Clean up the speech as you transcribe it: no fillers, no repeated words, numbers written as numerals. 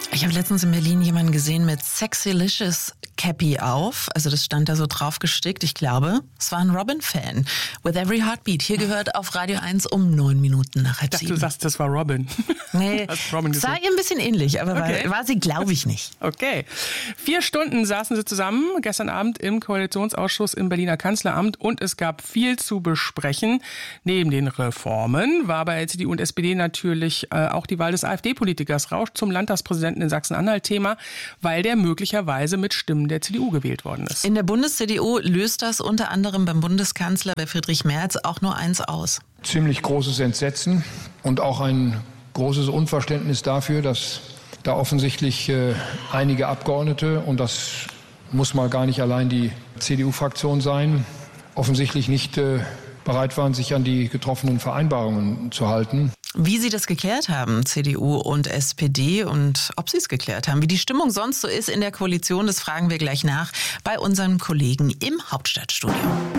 Ich habe letztens in Berlin jemanden gesehen mit Sexylicious Cappy auf. Also das stand da so drauf gestickt. Ich glaube, es war ein Robin-Fan. With Every Heartbeat. Hier gehört auf Radio 1 um 9 Minuten nach 6:30. Ich dachte, du sagst, das war Robin. Nee, sah ihr ein bisschen ähnlich, aber war sie, glaube ich, nicht. Okay. 4 Stunden saßen sie zusammen gestern Abend im Koalitionsausschuss im Berliner Kanzleramt und es gab viel zu besprechen. Neben den Reformen war bei CDU und SPD natürlich auch die Wahl des AfD-Politikers Rausch zum Landtagspräsidenten in Sachsen-Anhalt Thema, weil der möglicherweise mit Stimmen der CDU gewählt worden ist. In der Bundes-CDU löst das unter anderem beim Bundeskanzler, bei Friedrich Merz, auch nur eins aus. Ziemlich großes Entsetzen und auch ein großes Unverständnis dafür, dass da offensichtlich einige Abgeordnete, und das muss mal gar nicht allein die CDU-Fraktion sein, offensichtlich nicht bereit waren, sich an die getroffenen Vereinbarungen zu halten. Wie sie das geklärt haben, CDU und SPD, und ob sie es geklärt haben, wie die Stimmung sonst so ist in der Koalition, das fragen wir gleich nach bei unseren Kollegen im Hauptstadtstudio.